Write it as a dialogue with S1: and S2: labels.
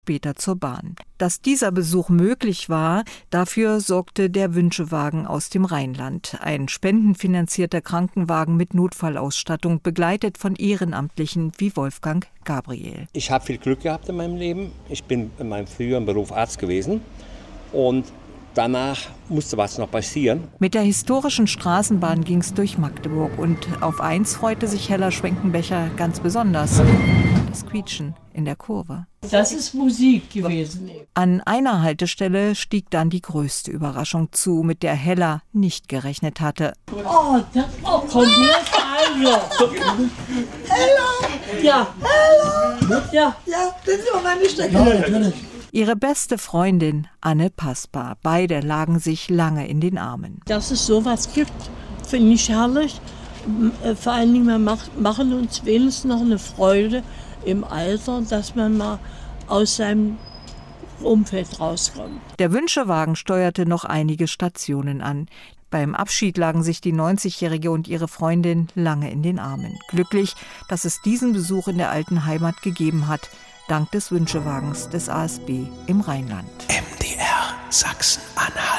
S1: später zur Bahn. Dass dieser Besuch möglich war, dafür sorgte der Wünschewagen aus dem Rheinland. Ein spendenfinanzierter Krankenwagen mit Notfallausstattung, begleitet von Ehrenamtlichen wie Wolfgang Gabriel.
S2: Ich habe viel Glück gehabt in meinem Leben. Ich bin in meinem früheren Beruf Arzt gewesen und danach musste was noch passieren.
S1: Mit der historischen Straßenbahn ging es durch Magdeburg und auf eins freute sich Hella Schwenkenbecher ganz besonders: das Quietschen in der Kurve.
S3: Das ist Musik gewesen.
S1: An einer Haltestelle stieg dann die größte Überraschung zu, mit der Hella nicht gerechnet hatte.
S3: Oh, das kommt jetzt also.
S4: Hella!
S3: Ja.
S4: Hella!
S3: Ja.
S4: Ja, das ist immer meine Strecke.
S1: Ihre beste Freundin Anne Paspa. Beide lagen sich lange in den Armen.
S3: Dass es sowas gibt, finde ich herrlich. Vor allen Dingen, wir machen uns wenigstens noch eine Freude im Alter, dass man mal aus seinem Umfeld rauskommt.
S1: Der Wünschewagen steuerte noch einige Stationen an. Beim Abschied lagen sich die 90-Jährige und ihre Freundin lange in den Armen. Glücklich, dass es diesen Besuch in der alten Heimat gegeben hat, dank des Wünschewagens des ASB im Rheinland.
S5: MDR Sachsen-Anhalt.